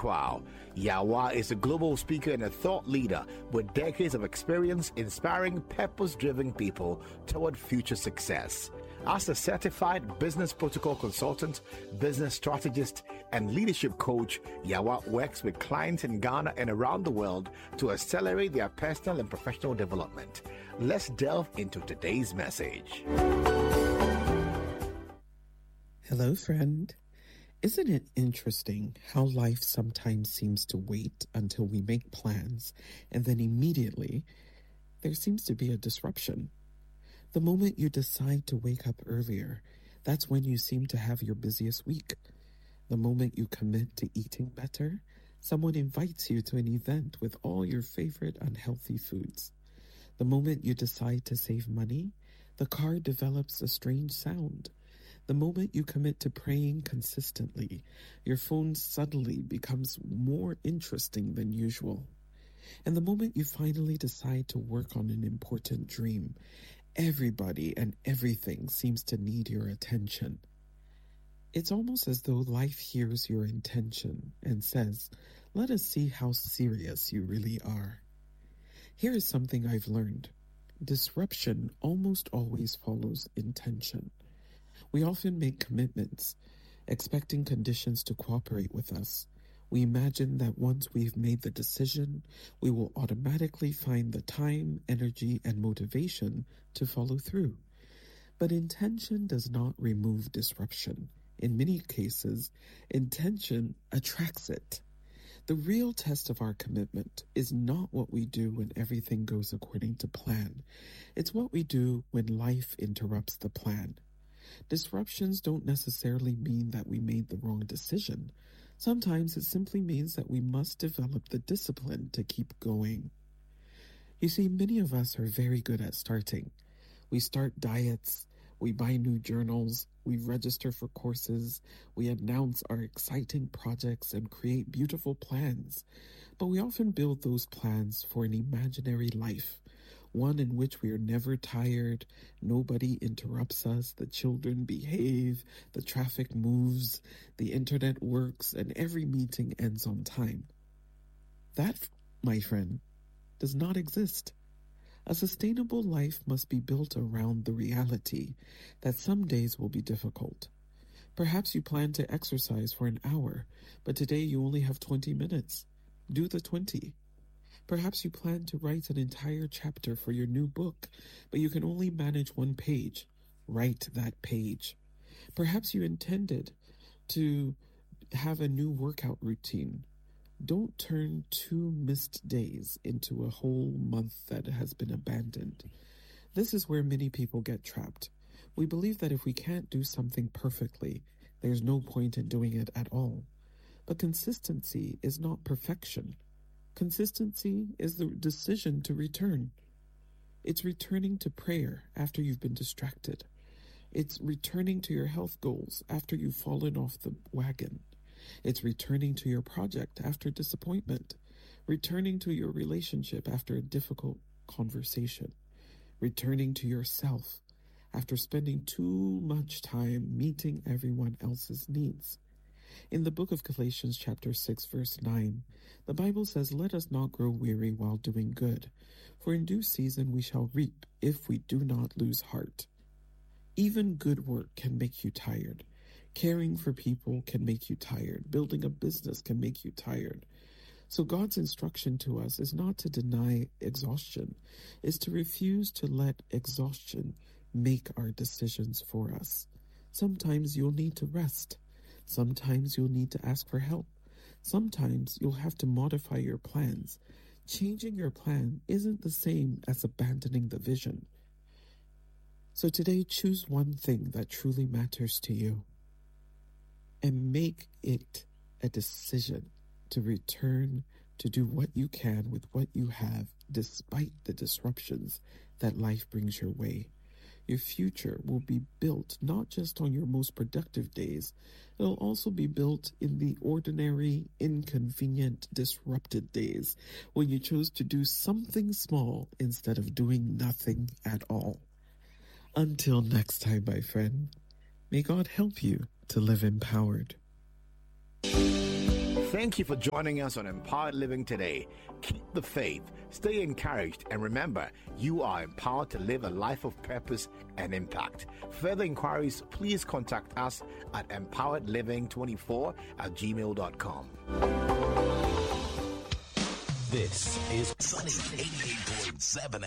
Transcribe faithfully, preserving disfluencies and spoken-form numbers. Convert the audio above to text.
Kwao. Yawa is a global speaker and a thought leader with decades of experience inspiring purpose-driven people toward future success. As a certified business protocol consultant, business strategist, and leadership coach, Yawa works with clients in Ghana and around the world to accelerate their personal and professional development. Let's delve into today's message. Hello, friend. Isn't it interesting how life sometimes seems to wait until we make plans, and then immediately there seems to be a disruption? The moment you decide to wake up earlier, that's when you seem to have your busiest week. The moment you commit to eating better, someone invites you to an event with all your favorite unhealthy foods. The moment you decide to save money, the car develops a strange sound. The moment you commit to praying consistently, your phone suddenly becomes more interesting than usual. And the moment you finally decide to work on an important dream, everybody and everything seems to need your attention. It's almost as though life hears your intention and says, let us see how serious you really are. Here is something I've learned. Disruption almost always follows intention. We often make commitments, expecting conditions to cooperate with us. We imagine that once we've made the decision, we will automatically find the time, energy, and motivation to follow through. But intention does not remove disruption. In many cases, intention attracts it. The real test of our commitment is not what we do when everything goes according to plan. It's what we do when life interrupts the plan. Disruptions don't necessarily mean that we made the wrong decision. Sometimes it simply means that we must develop the discipline to keep going. You see, many of us are very good at starting. We start diets, we buy new journals, we register for courses, we announce our exciting projects and create beautiful plans. But we often build those plans for an imaginary life, one in which we are never tired, nobody interrupts us, the children behave, the traffic moves, the internet works, and every meeting ends on time. That, my friend, does not exist. A sustainable life must be built around the reality that some days will be difficult. Perhaps you plan to exercise for an hour, but today you only have twenty minutes. Do the twenty. Perhaps you plan to write an entire chapter for your new book, but you can only manage one page. Write that page. Perhaps you intended to have a new workout routine. Don't turn two missed days into a whole month that has been abandoned. This is where many people get trapped. We believe that if we can't do something perfectly, there's no point in doing it at all. But consistency is not perfection. Consistency is the decision to return. It's returning to prayer after you've been distracted. It's returning to your health goals after you've fallen off the wagon. It's returning to your project after disappointment. Returning to your relationship after a difficult conversation. Returning to yourself after spending too much time meeting everyone else's needs. In the book of Galatians chapter six verse nine, the Bible says, let us not grow weary while doing good, for in due season we shall reap if we do not lose heart. Even good work can make you tired. Caring for people can make you tired. Building a business can make you tired. So God's instruction to us is not to deny exhaustion, is to refuse to let exhaustion make our decisions for us. Sometimes you'll need to rest. Sometimes you'll need to ask for help. Sometimes you'll have to modify your plans. Changing your plan isn't the same as abandoning the vision. So today, choose one thing that truly matters to you and make it a decision to return to do what you can with what you have, despite the disruptions that life brings your way. Your future will be built not just on your most productive days, it'll also be built in the ordinary, inconvenient, disrupted days when you chose to do something small instead of doing nothing at all. Until next time, my friend, may God help you to live empowered. Thank you for joining us on Empowered Living today. Keep the faith, stay encouraged, and remember, you are empowered to live a life of purpose and impact. Further inquiries, please contact us at empowered living twenty-four at gmail dot com. This is Sunny eighty-eight point seven